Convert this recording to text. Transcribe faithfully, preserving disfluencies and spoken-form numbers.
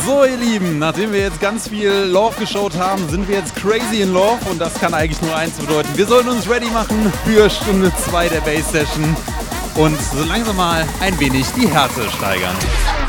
So ihr Lieben, nachdem wir jetzt ganz viel Love geschaut haben, sind wir jetzt crazy in Love und das kann eigentlich nur eins bedeuten. Wir sollen uns ready machen für Stunde zwei der Bass Session und so langsam mal ein wenig die Härte steigern.